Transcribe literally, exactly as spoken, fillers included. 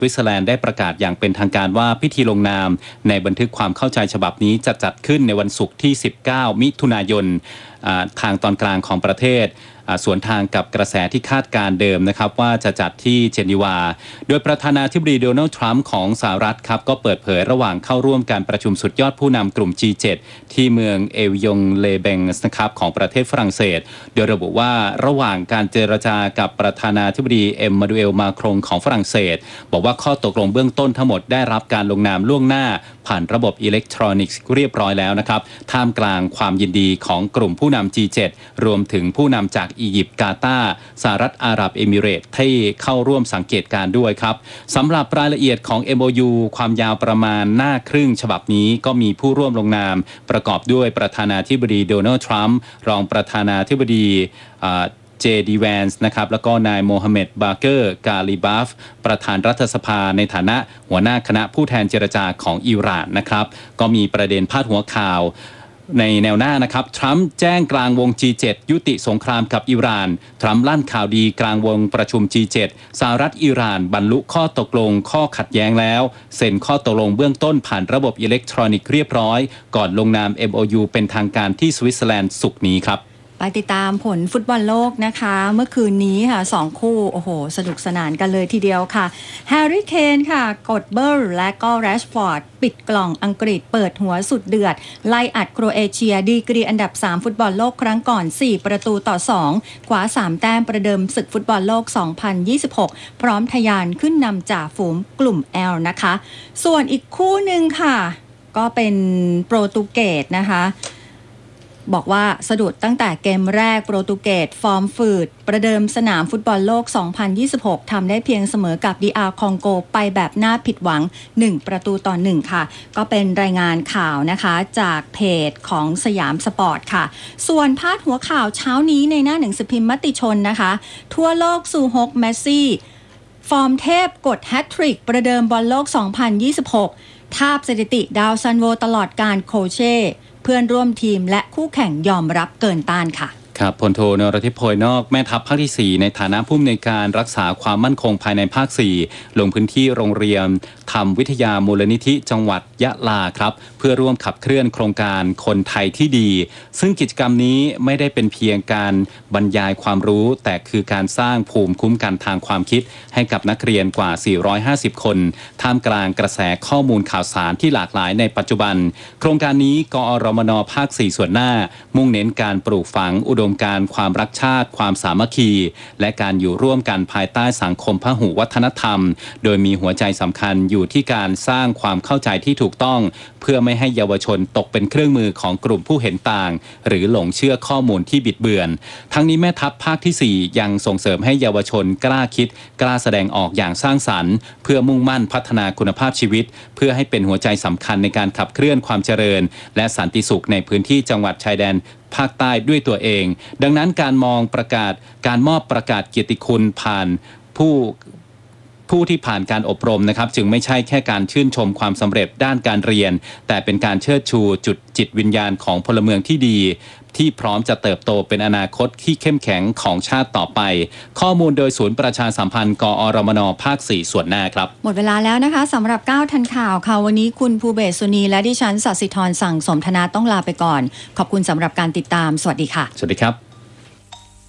วิตเซอร์แลนด์ได้ประกาศอย่างเป็นทางการว่าพิธีลงนามในบันทึกความเข้าใจฉบับนี้จะจัดขึ้นในวันศุกร์ที่สิบเก้ามิถุนายนทางตอนกลางของประเทศสวนทางกับกระแสที่คาดการเดิมนะครับว่าจะจัดที่เจนีวาโดยประธานาธิบดีโดนัลด์ทรัมป์ของสหรัฐครับก็เปิดเผยระหว่างเข้าร่วมการประชุมสุดยอดผู้นำกลุ่ม จี เจ็ด ที่เมืองเอวิยงเลเบงส์นะครับของประเทศฝรั่งเศสโดยระบุว่าระหว่างการเจรจากับประธานาธิบดีเอ็มมานูเอลมาครงของฝรั่งเศสบอกว่าข้อตกลงเบื้องต้นทั้งหมดได้รับการลงนามล่วงหน้าผ่านระบบอิเล็กทรอนิกส์เรียบร้อยแล้วนะครับท่ามกลางความยินดีของกลุ่มผู้นำ จี เจ็ด รวมถึงผู้นำจากอียิปต์กาตาร์สหรัฐอาหรับเอมิเรตส์ที่เข้าร่วมสังเกตการณ์ด้วยครับสำหรับรายละเอียดของ เอ็ม โอ ยู ความยาวประมาณหน้าครึ่งฉบับนี้ก็มีผู้ร่วมลงนามประกอบด้วยประธานาธิบดีโดนัลด์ทรัมป์รองประธานาธิบดีเจดีแวนส์นะครับแล้วก็นายโมฮัมเหม็ดบาเกอร์กาลิบาฟประธานรัฐสภาในฐานะหัวหน้าคณะผู้แทนเจรจาของอิหร่านนะครับก็มีประเด็นพาดหัวข่าวในแนวหน้านะครับทรัมป์แจ้งกลางวง จี เจ็ด ยุติสงครามกับอิหร่านทรัมป์ลั่นข่าวดีกลางวงประชุม จี เจ็ด สหรัฐอิหร่านบรรลุข้อตกลงข้อขัดแย้งแล้วเซ็นข้อตกลงเบื้องต้นผ่านระบบอิเล็กทรอนิกส์เรียบร้อยก่อนลงนาม เอ็ม โอ ยู เป็นทางการที่สวิตเซอร์แลนด์ศุกร์นี้ครับไปติดตามผลฟุตบอลโลกนะคะเมื่อคืนนี้ค่ะสองคู่โอ้โหสนุกสนานกันเลยทีเดียวค่ะแฮร์รี่เคนค่ะกดเบิร์และก็แรชฟอร์ดปิดกล่องอังกฤษเปิดหัวสุดเดือดไล่อัดโครเอเชียดีกรีอันดับสามฟุตบอลโลกครั้งก่อนสี่ประตูต่อสองคว้าสามแต้มประเดิมศึกฟุตบอลโลกสองพันยี่สิบหกพร้อมทะยานขึ้นนำจ่าฝูงกลุ่ม L นะคะส่วนอีกคู่หนึ่งค่ะก็เป็นโปรตุเกสนะคะบอกว่าสะดุดตั้งแต่เกมแรกโปรตุเกสฟอร์มฝืดประเดิมสนามฟุตบอลโลกสองพันยี่สิบหกทำได้เพียงเสมอกับ ดี อาร์ คองโกไปแบบน่าผิดหวังหนึ่งประตูต่อหนึ่งค่ะก็เป็นรายงานข่าวนะคะจากเพจของสยามสปอร์ตค่ะส่วนพาดหัวข่าวเช้านี้ในหน้าหนังสือพิมพ์มติชนนะคะทั่วโลกสู่ฮกเมสซี่ฟอร์มเทพกดแฮตทริกประเดิมบอลโลกสองพันยี่สิบหกทาบสถิติดาวซันโวตลอดการโคเช่เพื่อนร่วมทีมและคู่แข่งยอมรับเกินต้านค่ะครับพลโทนรทิพย์โพยนอกแม่ทัพภาคที่สี่ในฐานะผู้อำนวยการรักษาความมั่นคงภายในภาคสี่ลงพื้นที่โรงเรียนธรรมวิทยามูลนิธิจังหวัดยะลาครับเพื่อร่วมขับเคลื่อนโครงการคนไทยที่ดีซึ่งกิจกรรมนี้ไม่ได้เป็นเพียงการบรรยายความรู้แต่คือการสร้างภูมิคุ้มกันทางความคิดให้กับนักเรียนกว่าสี่ร้อยห้าสิบคนท่ามกลางกระแสข้อมูลข่าวสารที่หลากหลายในปัจจุบันโครงการนี้กอรมนภาคสี่ส่วนหน้ามุ่งเน้นการปลูกฝังอุดมการณ์ความรักชาติความสามัคคีและการอยู่ร่วมกันภายใต้สังคมพหุวัฒนธรรมโดยมีหัวใจสำคัญอยู่ที่การสร้างความเข้าใจที่ถูกต้องเพื่อไม่ให้เยาวชนตกเป็นเครื่องมือของกลุ่มผู้เห็นต่างหรือหลงเชื่อข้อมูลที่บิดเบือนทั้งนี้แม่ทัพภาคที่สี่ยังส่งเสริมให้เยาวชนกล้าคิดกล้าแสดงออกอย่างสร้างสรรค์เพื่อมุ่งมั่นพัฒนาคุณภาพชีวิตเพื่อให้เป็นหัวใจสำคัญในการขับเคลื่อนความเจริญและสันติสุขในพื้นที่จังหวัดชายแดนภาคใต้ด้วยตัวเองดังนั้นการมองประกาศการมอบประกาศเกียรติคุณผ่านผู้ผู้ที่ผ่านการอบรมนะครับจึงไม่ใช่แค่การชื่นชมความสำเร็จด้านการเรียนแต่เป็นการเชิดชูจุดจิตวิญญาณของพลเมืองที่ดีที่พร้อมจะเติบโตเป็นอนาคตที่เข้มแข็งของชาติต่อไปข้อมูลโดยศูนย์ประชาสัมพันธ์กอรมนภาคสี่ส่วนหน้าครับหมดเวลาแล้วนะคะสำหรับเก้าทันข่าวค่ะวันนี้คุณภูเบศสุนีและดิฉันศศิธรสั่งสมธนาต้องลาไปก่อนขอบคุณสำหรับการติดตามสวัสดีค่ะสวัสดีครับ